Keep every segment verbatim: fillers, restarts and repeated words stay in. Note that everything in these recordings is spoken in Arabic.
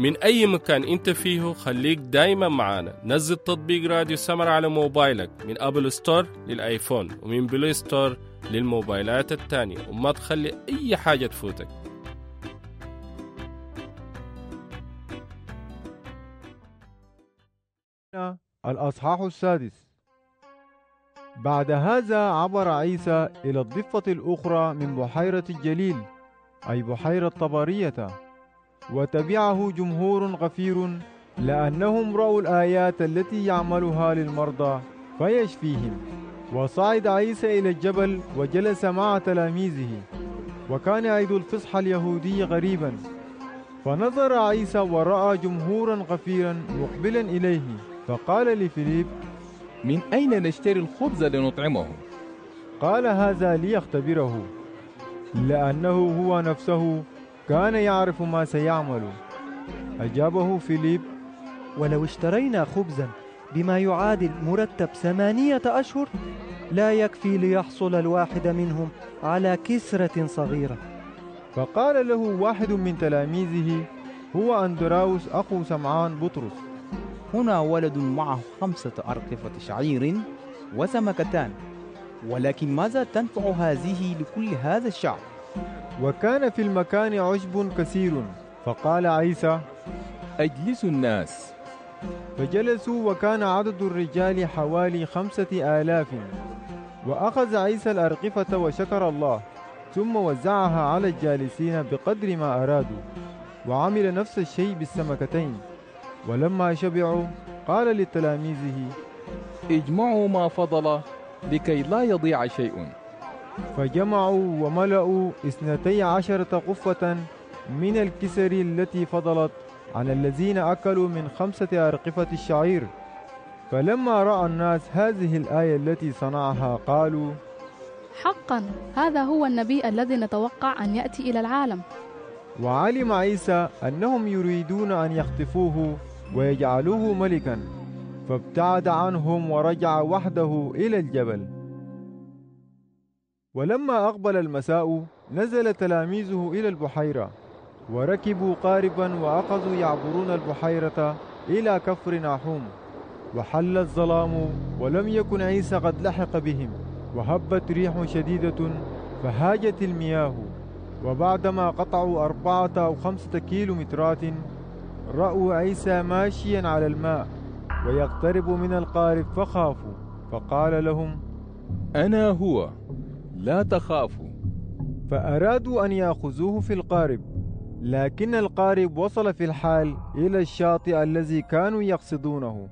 من أي مكان أنت فيه خليك دايما معانا. نزل تطبيق راديو سمر على موبايلك من أبل ستور للآيفون ومن بلاي ستور للموبايلات التانية، وما تخلي أي حاجة تفوتك. الأصحاح السادس. بعد هذا عبر عيسى إلى الضفة الأخرى من بحيرة الجليل، أي بحيرة طبرية، وتبعه جمهور غفير لأنهم رأوا الآيات التي يعملها للمرضى فيشفيهم. وصعد عيسى إلى الجبل وجلس مع تلاميذه، وكان عيد الفصح اليهودي غريبا. فنظر عيسى ورأى جمهورا غفيرا مقبلا إليه، فقال لفيليب: من أين نشتري الخبز لنطعمه؟ قال هذا ليختبره، لأنه هو نفسه كان يعرف ما سيعمل. أجابه فيليب: ولو اشترينا خبزا بما يعادل مرتب ثمانية أشهر لا يكفي ليحصل الواحد منهم على كسرة صغيرة. فقال له واحد من تلاميذه هو أندراوس أخو سمعان بطرس: هنا ولد معه خمسة أرقفة شعير وسمكتان، ولكن ماذا تنفع هذه لكل هذا الشعب؟ وكان في المكان عشب كثير. فقال عيسى: أجلسوا الناس. فجلسوا، وكان عدد الرجال حوالي خمسة آلاف. وأخذ عيسى الأرقفة وشكر الله، ثم وزعها على الجالسين بقدر ما أرادوا، وعمل نفس الشيء بالسمكتين. ولما شبعوا قال لتلاميذه: اجمعوا ما فضل لكي لا يضيع شيء. فجمعوا وملأوا اثنتي عشرة قفة من الكسر التي فضلت عن الذين أكلوا من خمسة أرقفة الشعير. فلما رأى الناس هذه الآية التي صنعها قالوا: حقا هذا هو النبي الذي نتوقع أن يأتي إلى العالم. وعلم عيسى أنهم يريدون أن يخطفوه ويجعلوه ملكا، فابتعد عنهم ورجع وحده إلى الجبل. ولما أقبل المساء نزل تلاميذه إلى البحيرة، وركبوا قاربا وأخذوا يعبرون البحيرة إلى كفر ناحوم. وحل الظلام ولم يكن عيسى قد لحق بهم، وهبت ريح شديدة فهاجت المياه. وبعدما قطعوا أربعة أو خمسة كيلومترات رأوا عيسى ماشيا على الماء ويقترب من القارب، فخافوا. فقال لهم: أنا هو، لا تخافوا. فأرادوا أن يأخذوه في القارب، لكن القارب وصل في الحال إلى الشاطئ الذي كانوا يقصدونه.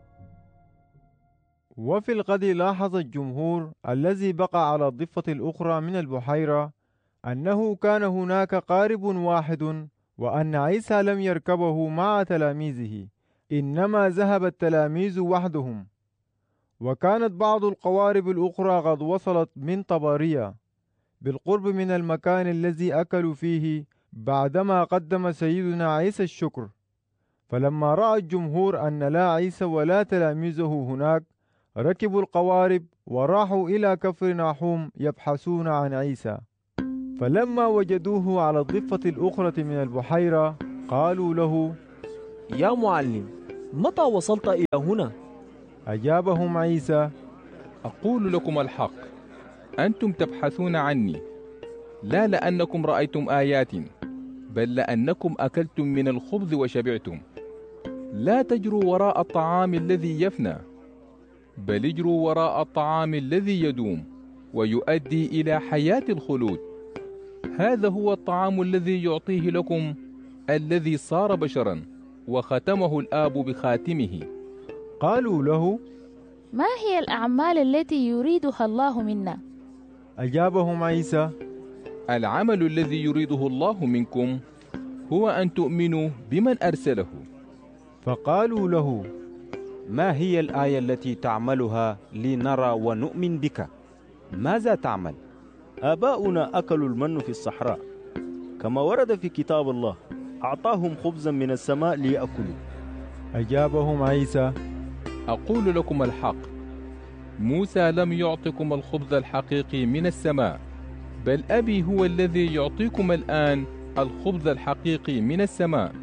وفي الغد لاحظ الجمهور الذي بقى على الضفة الأخرى من البحيرة أنه كان هناك قارب واحد، وأن عيسى لم يركبه مع تلاميذه، إنما ذهب التلاميذ وحدهم. وكانت بعض القوارب الأخرى قد وصلت من طبرية بالقرب من المكان الذي أكلوا فيه بعدما قدم سيدنا عيسى الشكر. فلما رأى الجمهور أن لا عيسى ولا تلاميذه هناك ركبوا القوارب وراحوا إلى كفر ناحوم يبحثون عن عيسى. فلما وجدوه على الضفة الأخرى من البحيرة قالوا له: يا معلم، متى وصلت إلى هنا؟ أجابهم عيسى: أقول لكم الحق، أنتم تبحثون عني لا لأنكم رأيتم آيات، بل لأنكم أكلتم من الخبز وشبعتم. لا تجروا وراء الطعام الذي يفنى، بل اجروا وراء الطعام الذي يدوم ويؤدي إلى حياة الخلود. هذا هو الطعام الذي يعطيه لكم الذي صار بشرا وختمه الآب بخاتمه. قالوا له: ما هي الأعمال التي يريدها الله منا؟ أجابهم عيسى: العمل الذي يريده الله منكم هو أن تؤمنوا بمن أرسله. فقالوا له: ما هي الآية التي تعملها لنرى ونؤمن بك؟ ماذا تعمل؟ آباؤنا أكلوا المن في الصحراء، كما ورد في كتاب الله: أعطاهم خبزا من السماء ليأكلوا. أجابهم عيسى: أقول لكم الحق، موسى لم يعطكم الخبز الحقيقي من السماء، بل أبي هو الذي يعطيكم الآن الخبز الحقيقي من السماء.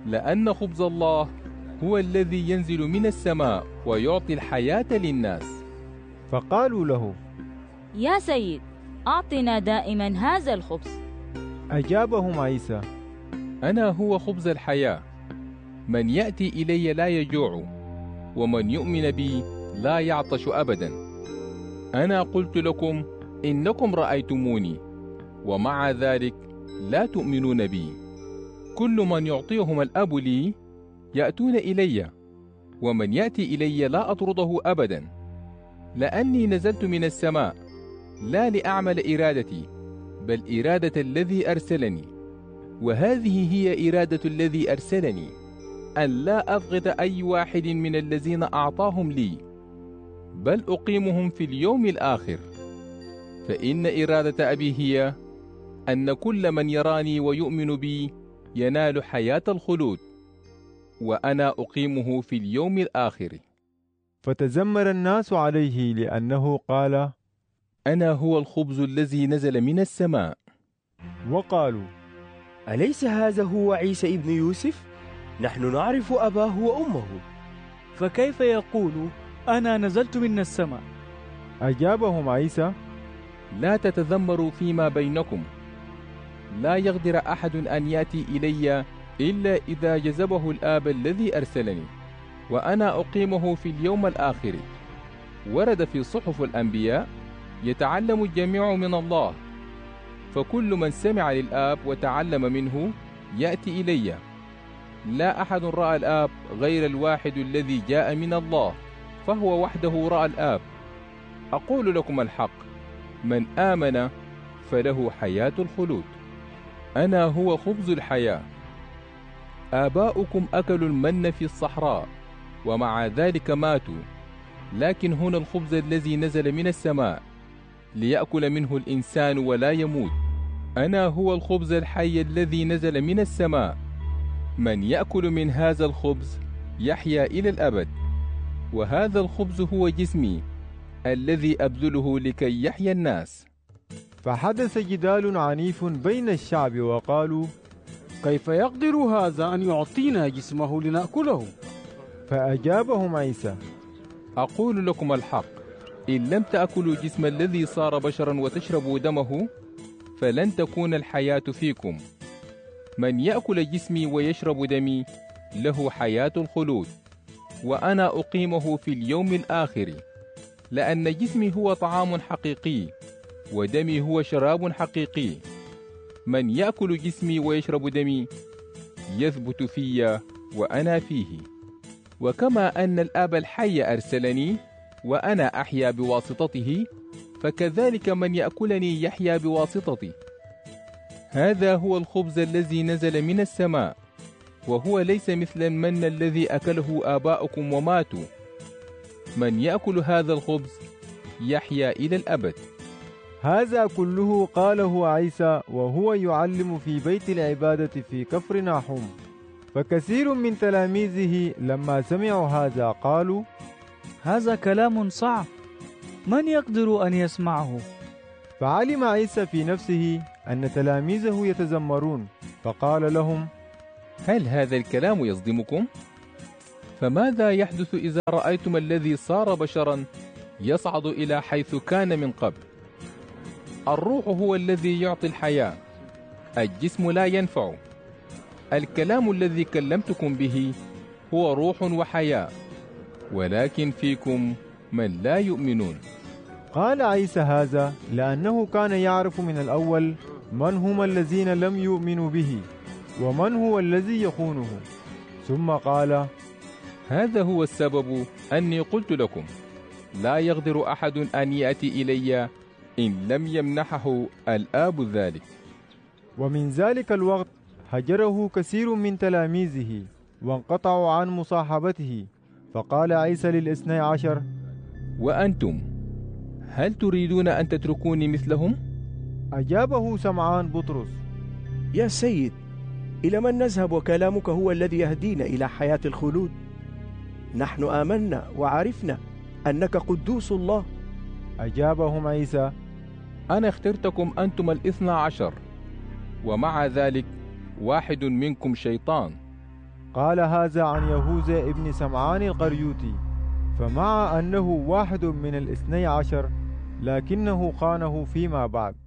لأن خبز الله هو الذي ينزل من السماء ويعطي الحياة للناس. فقالوا له: يا سيد، أعطنا دائما هذا الخبز. أجابهم عيسى: أنا هو خبز الحياة، من يأتي إلي لا يجوع، ومن يؤمن بي لا يعطش أبدا. أنا قلت لكم إنكم رأيتموني، ومع ذلك لا تؤمنون بي. كل من يعطيهم الأب لي يأتون إلي، ومن يأتي إلي لا أطرده أبدا، لأني نزلت من السماء لا لأعمل إرادتي، بل إرادة الذي أرسلني. وهذه هي إرادة الذي أرسلني، أن لا أبغض أي واحد من الذين أعطاهم لي، بل أقيمهم في اليوم الآخر. فإن إرادة أبي هي أن كل من يراني ويؤمن بي ينال حياة الخلود، وأنا أقيمه في اليوم الآخر. فتزمر الناس عليه لأنه قال: أنا هو الخبز الذي نزل من السماء. وقالوا: أليس هذا هو عيسى ابن يوسف؟ نحن نعرف أباه وأمه، فكيف يقول أنا نزلت من السماء؟ أجابهم عيسى: لا تتذمروا فيما بينكم. لا يقدر أحد أن يأتي إلي إلا إذا جذبه الآب الذي أرسلني، وأنا أقيمه في اليوم الآخر. ورد في صحف الأنبياء: يتعلم الجميع من الله، فكل من سمع للآب وتعلم منه يأتي إلي. لا أحد رأى الآب غير الواحد الذي جاء من الله، فهو وحده رأى الآب. أقول لكم الحق، من آمن فله حياة الخلود. أنا هو خبز الحياة. آباؤكم أكلوا المن في الصحراء، ومع ذلك ماتوا، لكن هنا الخبز الذي نزل من السماء ليأكل منه الإنسان ولا يموت. أنا هو الخبز الحي الذي نزل من السماء، من يأكل من هذا الخبز يحيا إلى الأبد، وهذا الخبز هو جسمي الذي أبذله لكي يحيا الناس. فحدث جدال عنيف بين الشعب، وقالوا: كيف يقدر هذا أن يعطينا جسمه لنأكله؟ فأجابهم عيسى: أقول لكم الحق، إن لم تأكلوا جسم الذي صار بشرا وتشربوا دمه فلن تكون الحياة فيكم. من يأكل جسمي ويشرب دمي له حياة الخلود، وأنا أقيمه في اليوم الآخر. لأن جسمي هو طعام حقيقي، ودمي هو شراب حقيقي. من يأكل جسمي ويشرب دمي يثبت في وأنا فيه، وكما أن الآب الحي أرسلني وأنا أحيا بواسطته، فكذلك من يأكلني يحيا بواسطتي. هذا هو الخبز الذي نزل من السماء، وهو ليس مثل المن الذي أكله آباؤكم وماتوا. من يأكل هذا الخبز يحيا إلى الأبد. هذا كله قاله عيسى وهو يعلم في بيت العبادة في كفر ناحوم. فكثير من تلاميذه لما سمعوا هذا قالوا: هذا كلام صعب، من يقدر أن يسمعه؟ فعلم عيسى في نفسه أن تلاميذه يتذمرون، فقال لهم: هل هذا الكلام يصدمكم؟ فماذا يحدث إذا رأيتم الذي صار بشرا يصعد إلى حيث كان من قبل؟ الروح هو الذي يعطي الحياة، الجسم لا ينفع. الكلام الذي كلمتكم به هو روح وحياة، ولكن فيكم من لا يؤمنون. قال عيسى هذا لأنه كان يعرف من الأول من هم الذين لم يؤمنوا به ومن هو الذي يخونه. ثم قال: هذا هو السبب أني قلت لكم لا يقدر أحد أن يأتي إلي إن لم يمنحه الآب ذلك. ومن ذلك الوقت هجره كثير من تلاميذه وانقطعوا عن مصاحبته. فقال عيسى للاثني عشر: وأنتم هل تريدون أن تتركوني مثلهم؟ أجابه سمعان بطرس: يا سيد، إلى من نذهب وكلامك هو الذي يهدينا إلى حياة الخلود؟ نحن آمنا وعرفنا أنك قدوس الله. أجابهم عيسى: أنا اخترتكم أنتم الاثنى عشر، ومع ذلك واحد منكم شيطان. قال هذا عن يهوذا ابن سمعان القريوطي، فمع أنه واحد من الاثني عشر لكنه خانه فيما بعد.